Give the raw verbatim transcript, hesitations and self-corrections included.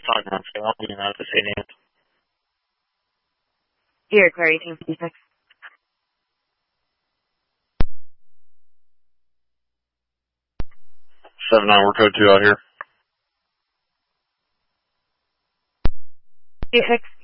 talking about, so I'll be in out to Saint Anne. Here, Claire, eighteen fifty-six. seven nine, we're code two out here. Two six.